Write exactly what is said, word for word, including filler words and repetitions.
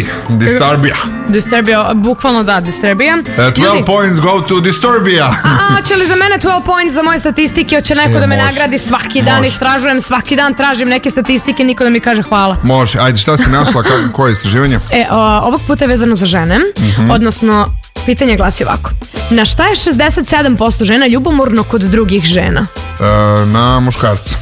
Ej, Disturbia. Disturbia, bukvalno da, Disturbia. Uh, twelve points go to Disturbia. A, će li za mene twelve points za moje statistike? Hoće neko e, da me može. nagradi svaki dan, može. Istražujem, svaki dan tražim neke statistike, niko da mi kaže hvala. Može, ajde, šta si našla, kako, koje je istraživanje? E, o, ovog puta je vezano za žene, uh-huh. odnosno pitanje glasi ovako. Na šta je šezdeset sedam posto žena ljubomorno kod drugih žena? E, na muškarca.